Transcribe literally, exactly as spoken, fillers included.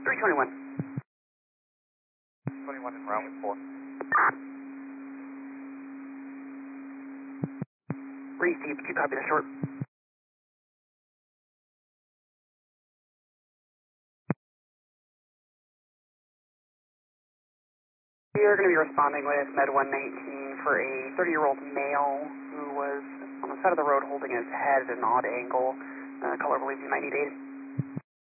three twenty-one. twenty-one in round with four. Breeze deep, you copy the short. We are going to be responding with Med one nineteen for a thirty-year-old male who was on the side of the road holding his head at an odd angle. Uh, caller believes he might need aid.